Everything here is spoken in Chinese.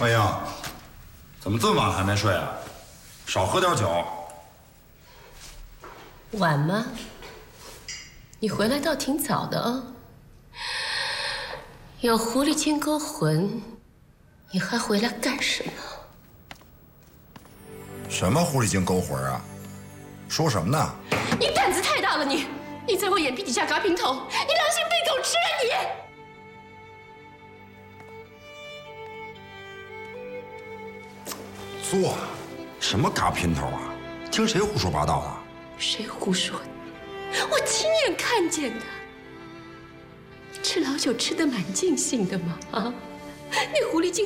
文英，怎么这么晚还没睡啊？少喝点酒。 晚吗？你回来倒挺早的啊。有狐狸精勾魂，你还回来干什么？ 什么狐狸精勾魂啊？说什么呢？ 你胆子太大了你！你在我眼皮底下嘎平头，你良心被狗吃了你！做什么嘎姘头啊？听谁胡说八道的？ 谁胡说的？我亲眼看见的。你吃老酒吃得蛮尽兴的嘛啊！那狐狸精